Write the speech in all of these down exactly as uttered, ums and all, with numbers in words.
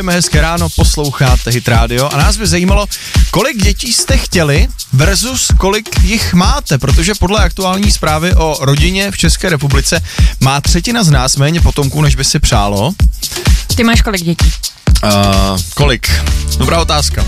Hezké ráno, posloucháte Hit Radio a nás by zajímalo, kolik dětí jste chtěli versus kolik jich máte, protože podle aktuální zprávy o rodině v České republice má třetina z nás méně potomků, než by si přálo. Ty máš kolik dětí? Uh, kolik? Dobrá otázka.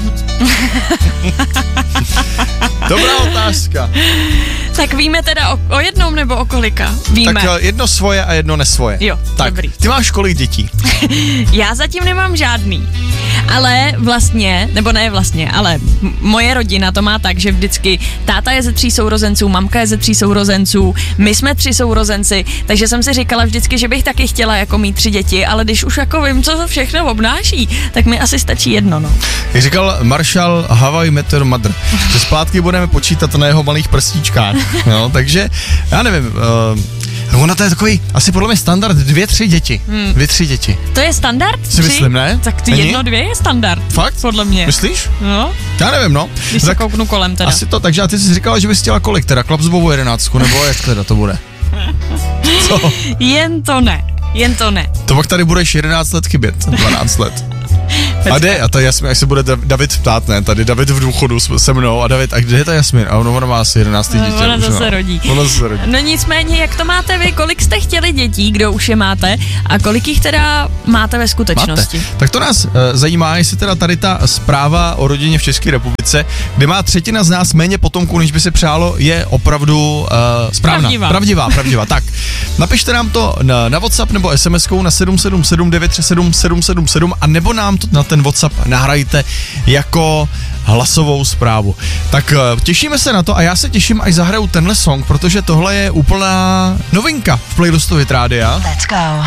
Dobrá otázka. Tak víme teda o, o jednom nebo o kolika? Víme. Tak jedno svoje a jedno nesvoje. Jo, tak, dobrý. Ty máš kolik dětí? Já zatím nemám žádný. Ale vlastně, nebo ne vlastně, ale m- moje rodina to má tak, že vždycky táta je ze tří sourozenců, mamka je ze tří sourozenců, my jsme tři sourozenci, takže jsem si říkala vždycky, že bych taky chtěla jako mít tři děti, ale když už jako vím, co to všechno obnáší, tak mi asi stačí jedno, no. Jak říkal Marshall How I Met Your Mother, že zpátky budeme počítat na jeho malých prstíčkách, no, takže já nevím, uh, ono to je takový, asi podle mě standard, dvě, tři děti, hmm. dvě, tři děti. To je standard? Si myslím, ne? Tak ty Není? jedno, dvě je standard. Fakt? Podle mě. Myslíš? No. Já nevím, no. Když se tak kouknu kolem teda. asi to, takže a ty jsi říkala, že bys chtěla kolik teda, Klapsbovu jedenáctku, nebo jak teda to bude? Co? Jen to ne, jen to ne. To pak tady budeš jedenáct let chybět, dvanáct let. A kde? A ta Jasmin, až se bude David ptát, ne? Tady David v důchodu se mnou a David, a kde je ta Jasmin? A ono, ona má asi jedenáctý no, dítě. Ona už, zase no. rodí. Ona zase rodí. No nicméně, jak to máte vy? Kolik jste chtěli dětí, kdo už je máte? A kolik jich teda máte ve skutečnosti? Máte. Tak to nás uh, zajímá, jestli teda tady ta zpráva o rodině v České republice, kde má třetina z nás méně potomků, než by se přálo, je opravdu uh, správná. Pravdivá. Pravdivá, pravdivá. Tak, napište nám to na, na WhatsApp nebo SMSkou na sedm sedm sedm devět tři sedm sedm sedm sedm a nebo nám to na ten WhatsApp nahrajte jako hlasovou zprávu. Tak uh, těšíme se na to a já se těším, až zahraju tenhle song, protože tohle je úplná novinka v playlistu Hit Rádia. Let's go.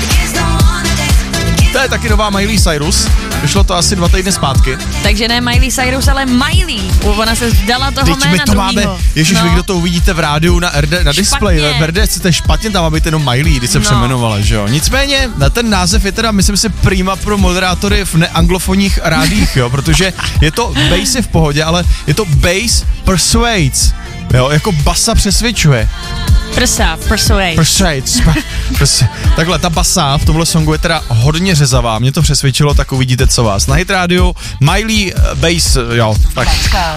To je taky nová Miley Cyrus. Vyšlo to asi dva týdny zpátky. Takže ne Miley Cyrus, ale Miley. Ona se vzdala toho Teď jména my to máme, druhýho. ježiš, no. vy kdo to uvidíte v rádiu na, R D, na displeji, v R D C, to je špatně, tam má být jenom Miley, když se No. přemenovala, že jo. Nicméně, na ten název je teda, myslím si, prima pro moderátory v neanglofonních rádích, jo, protože je to bass je v pohodě, ale je to bass persuades, jo, jako basa přesvědčuje. Prsa, persuade. Persuades. Pers, takhle, ta basa v tomhle songu je teda hodně řezavá, mě to přesvědčilo, tak uvidíte, co vás. Na Hit Radio, Miley, uh, bass, jo, tak. Let's go.